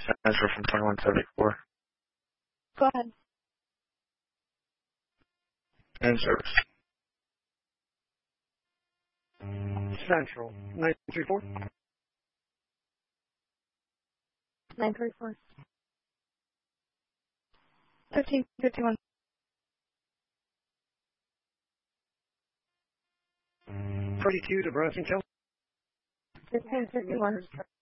Central from 2174. Go ahead. End service. Central, 934. 934. 1351. 32 to Burlington. 1551.